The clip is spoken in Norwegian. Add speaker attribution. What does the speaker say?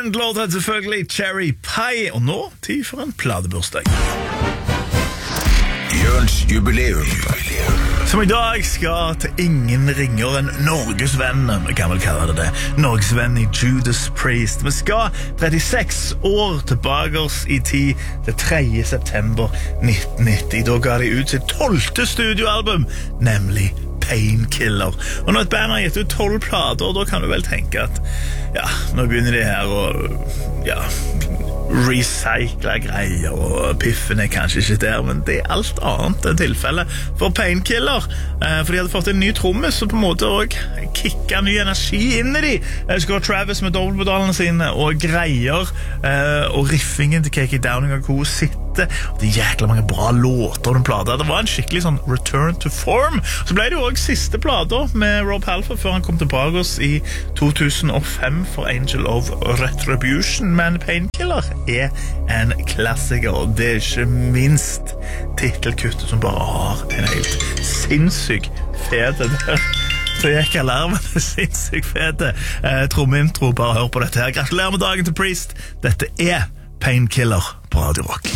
Speaker 1: Låt heter selvfølgelig Cherry Pie. Og nå, tid for en pladebursdag.
Speaker 2: Jørns jubileum.
Speaker 1: Som i dag skal til ingen ringer enn Norgesvenn. Vi kan vel kalle det det. Norgesvenn i Judas Priest. Vi skal 36 år tilbake i tid, til 3. september 1990. Da ga de ut sitt 12. studioalbum, nemlig Painkiller. Og når et band har gitt ut 12 plater, da kan du vel tenke at ja, nå begynner de her å recycle greier, og piffen er kanskje ikke der, men det er alt annet enn tilfelle for Painkiller, for de hadde fått en ny trommis som på en måte også kicka ny energi inn i de. Jeg skal ha Travis med dobbeltpedalene sine og greier, og riffingen til Kiki Downing og co. sitter, og det er jækla mange bra låter den plata. Det var en skikkelig sånn return to form. Så ble det jo også siste plata med Rob Halford før han kom tilbake oss i 2005 for Angel of Retribution, men Painkiller er en klassiker, og det er ikke minst titelkuttet som bare har en helt sinnssyk fete der. Så jeg ikke alarmen er sinnssyk fete trommeintro. Bare hør på dette her. Gratulerer med dagen til Priest. Dette er Painkiller på Radio Rock.